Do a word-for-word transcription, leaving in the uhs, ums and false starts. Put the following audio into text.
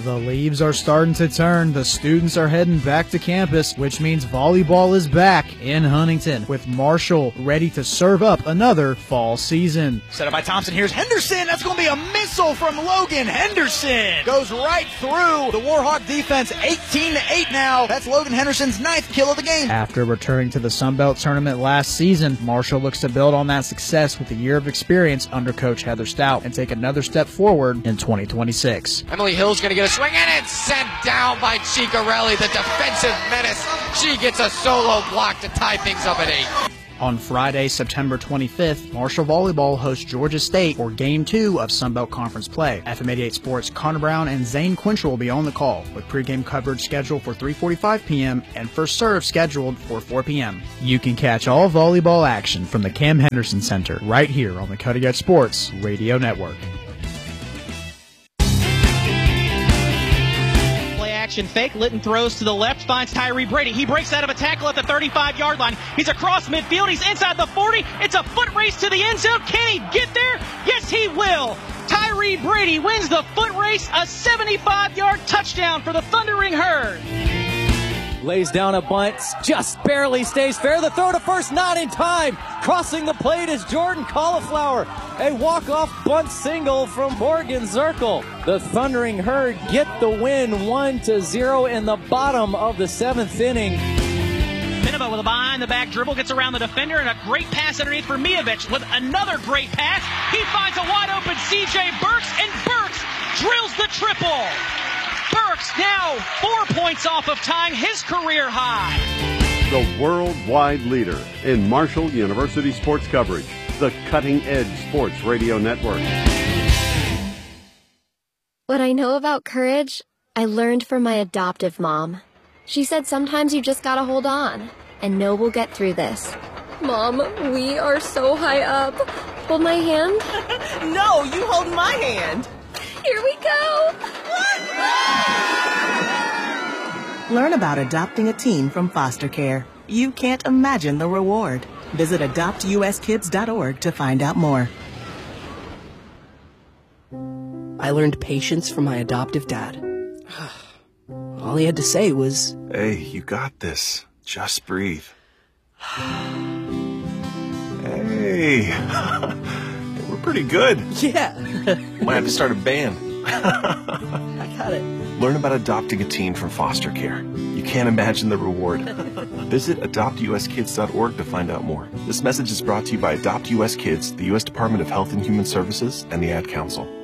The leaves are starting to turn. The students are heading back to campus, which means volleyball is back in Huntington, with Marshall ready to serve up another fall season. Set up by Thompson. Here's Henderson. That's going to be a missile from Logan Henderson. Goes right through the Warhawk defense. eighteen to eight now. That's Logan Henderson's ninth kill of the game. After returning to the Sun Belt tournament last season, Marshall looks to build on that success with a year of experience under Coach Heather Stout and take another step forward in twenty twenty-six. Emily Hill's going to get a swing, and it's sent down by Ciccarelli, the defensive menace. She gets a solo block to tie things up at eight. On Friday, September twenty-fifth, Marshall Volleyball hosts Georgia State for Game two of Sun Belt Conference play. F M eighty-eight Sports' Connor Brown and Zane Quinchell will be on the call, with pregame coverage scheduled for three forty-five p.m. and first serve scheduled for four p.m. You can catch all volleyball action from the Cam Henderson Center right here on the Cutting Edge Sports Radio Network. Action fake. Litton throws to the left, finds Tyree Brady. He breaks out of a tackle at the thirty-five-yard line. He's across midfield. He's inside the forty. It's a foot race to the end zone. Can he get there? Yes, he will. Tyree Brady wins the foot race, a seventy-five-yard touchdown for the Thundering Herd. Lays down a bunt, just barely stays fair. The throw to first, not in time. Crossing the plate is Jordan Cauliflower. A walk-off bunt single from Morgan Zirkle. The Thundering Herd get the win one to zero in the bottom of the seventh inning. Minima with a behind-the-back dribble, gets around the defender, and a great pass underneath for Mijovic with another great pass. He finds a wide-open C J Burks, and Burks drills the triple. Burks now four points off of tying his career high. The worldwide leader in Marshall University sports coverage, the Cutting Edge Sports Radio Network. What I know about courage, I learned from my adoptive mom. She said sometimes you just gotta hold on and know we'll get through this. Mom, we are so high up. Hold my hand. No, you hold my hand. Here we go. Learn about adopting a teen from foster care. You can't imagine the reward. Visit adopt u s kids dot org to find out more. I learned patience from my adoptive dad. All he had to say was, "Hey, you got this. Just breathe." Hey, we're pretty good. Yeah. Might have to start a band. I got it. Learn about adopting a teen from foster care. You can't imagine the reward. Visit adopt u s kids dot org to find out more. This message is brought to you by Adopt U S Kids, the U S Department of Health and Human Services, and the Ad Council.